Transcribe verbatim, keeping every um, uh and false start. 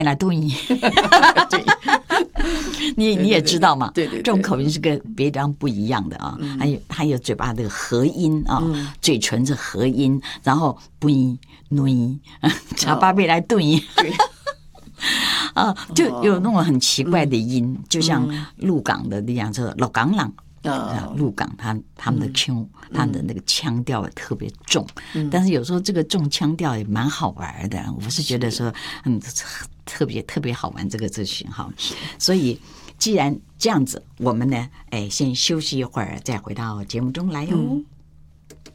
来对你， 对， 你你也知道嘛， 对对对， 这种口音是跟别地方不一样的啊。 嗯、 还有还有嘴巴的合音啊， 嗯、 嘴唇是合音，然后不一女，茶巴贝来对你。 对。 啊，就有那种很奇怪的音， 嗯、 就像鹿港的那样，就是鹿港人。 啊， 鹿港他他们的腔，嗯、他们的那个腔调也特别重，嗯、但是有时候这个重腔调也蛮好玩的。我是觉得说，嗯，特别特别好玩这个这型哈。所以既然这样子，我们呢，哎，先休息一会儿，再回到节目中来哟。嗯